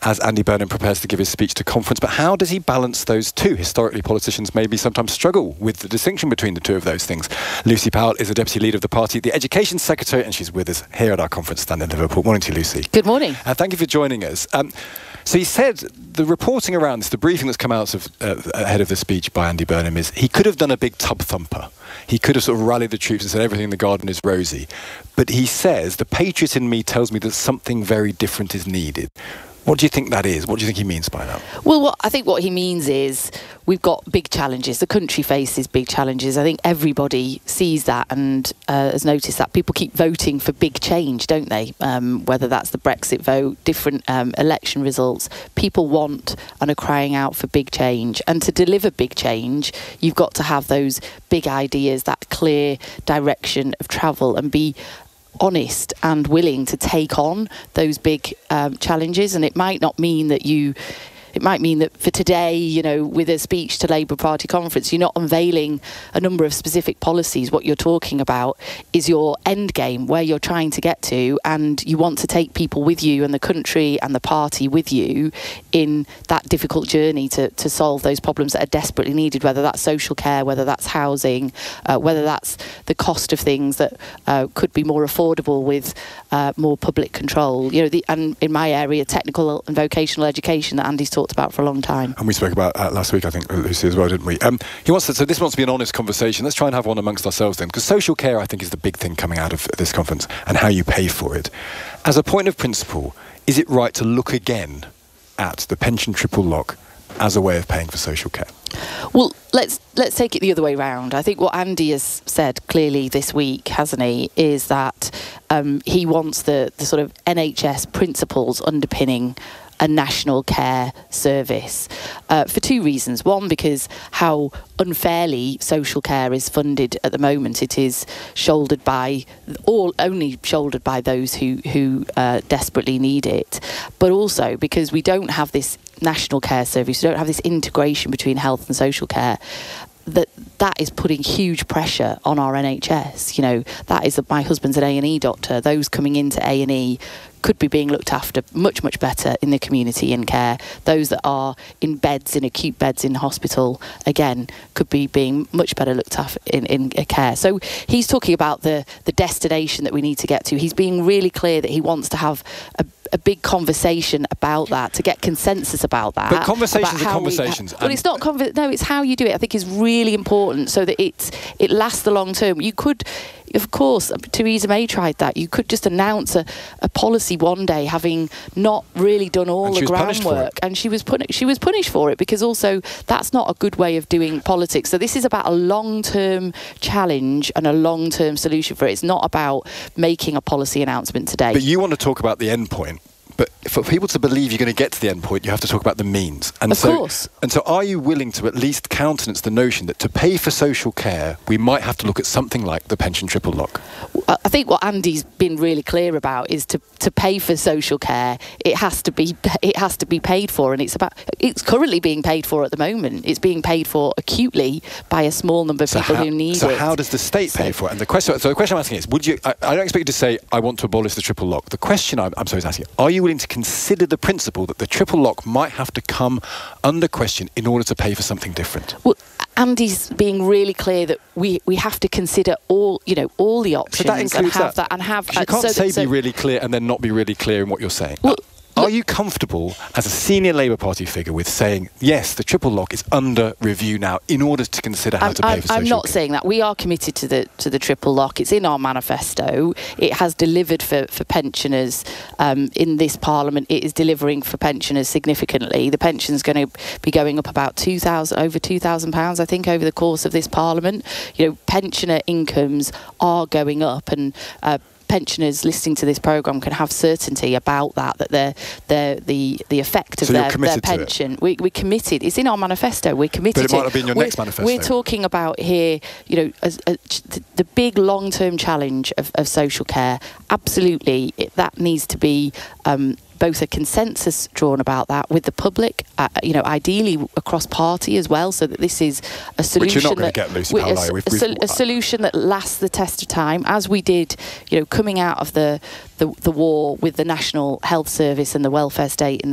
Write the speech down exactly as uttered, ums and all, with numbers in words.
as Andy Burnham prepares to give his speech to conference. But how does he balance those two? Historically, politicians maybe sometimes struggle with the distinction between the two of those things. Lucy Powell is the Deputy Leader of the party, the Education Secretary, and she's with us here at our conference stand in Liverpool. Morning to you, Lucy. Good morning. Uh, thank you for joining us. Um, so he said the reporting around this, the briefing that's come out of, uh, ahead of the speech by Andy Burnham is he could have done a big tub thumper. He could have sort of rallied the troops and said everything in the garden is rosy. But he says, the patriot in me tells me that something very different is needed. What do you think that is? What do you think he means by that? Well, what I think what he means is we've got big challenges. The country faces big challenges. I think everybody sees that and uh, has noticed that. People keep voting for big change, don't they? Um, whether that's the Brexit vote, different um, election results. People want and are crying out for big change. And to deliver big change, you've got to have those big ideas, that clear direction of travel, and be honest and willing to take on those big um, challenges. And it might not mean that you it might mean that for today, you know, with a speech to Labour Party conference, you're not unveiling a number of specific policies. What you're talking about is your end game, where you're trying to get to, and you want to take people with you and the country and the party with you in that difficult journey to, to solve those problems that are desperately needed, whether that's social care, whether that's housing, uh, whether that's the cost of things that uh, could be more affordable with uh, more public control. You know, the, and in my area, technical and vocational education that Andy's talked about for a long time. And we spoke about uh, last week, I think, Lucy, as well, didn't we? Um, he wants to, so this wants to be an honest conversation. Let's try and have one amongst ourselves then, because social care, I think, is the big thing coming out of this conference, and how you pay for it. As a point of principle, is it right to look again at the pension triple lock as a way of paying for social care? Well, let's let's take it the other way round. I think what Andy has said clearly this week, hasn't he, is that um, he wants the, the sort of N H S principles underpinning a national care service uh, for two reasons. One, because how unfairly social care is funded at the moment. It is shouldered by all only shouldered by those who who uh, desperately need it, but also because we don't have this national care service. We don't have this integration between health and social care. That that is putting huge pressure on our N H S. You know, that is that my husband's an A and E doctor. Those coming into A and E could be being looked after much, much better in the community in care. Those that are in beds, in acute beds in hospital, again, could be being much better looked after in, in care. So he's talking about the, the destination that we need to get to. He's being really clear that he wants to have a a big conversation about that, to get consensus about that. But conversations are conversations. We, well, it's not conver- no, it's how you do it. I think is really important so that it's it lasts the long term. You could, of course, Theresa May tried that. You could just announce a, a policy one day, having not really done all the groundwork, and she was put she was punished for it, because also that's not a good way of doing politics. So this is about a long-term challenge and a long-term solution for it. It's not about making a policy announcement today. But you want to talk about the end point. But for people to believe you're going to get to the end point, you have to talk about the means. And of so, course. And so are you willing to at least countenance the notion that to pay for social care, we might have to look at something like the pension triple lock? I think what Andy's been really clear about is to, to pay for social care, it has to be it has to be paid for, and it's about it's currently being paid for at the moment. It's being paid for acutely by a small number of so people how, who need so it. So how does the state pay for it? And the question, so the question I'm asking is, would you? I, I don't expect you to say I want to abolish the triple lock. The question I'm, I'm sorry is asking: are you willing to consider the principle that the triple lock might have to come under question in order to pay for something different? Well, Andy's being really clear that we, we have to consider all you know all the options, so that includes and have that. that and have. You uh, can't so say that, so be really clear and then not be really clear in what you're saying. Well, Are you comfortable as a senior Labour Party figure with saying, yes, the triple lock is under review now in order to consider how I'm, to pay I'm, for social I'm not care? saying that. We are committed to the to the triple lock. It's in our manifesto. It has delivered for, for pensioners um, in this Parliament. It is delivering for pensioners significantly. The pension's going to be going up about two thousand, over two thousand pounds, I think, over the course of this Parliament. You know, pensioner incomes are going up, and uh, pensioners listening to this programme can have certainty about that, that they're, they're, the the effect of so their, their pension. We, we're committed. It's in our manifesto. We're committed But it to might not be in your we're, next manifesto. We're talking about here, you know, as, as the, the big long-term challenge of, of social care. Absolutely, it, that needs to be um, both a consensus drawn about that with the public, uh, you know, ideally across party as well, so that this is a solution. Which you're not going that, to get, Lucy Powell, a, we've, a, we've, a solution that lasts the test of time, as we did, you know, coming out of the the, the war with the National Health Service and the welfare state in the